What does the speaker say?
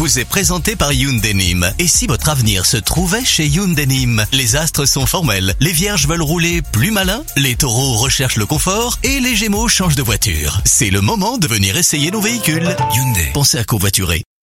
vous est présenté par Hyundai Nîmes. Et si votre avenir se trouvait chez Hyundai Nîmes? Les astres sont formels, les vierges veulent rouler plus malin, les taureaux recherchent le confort et les gémeaux changent de voiture. C'est le moment de venir essayer nos véhicules. Hyundai, pensez à covoiturer.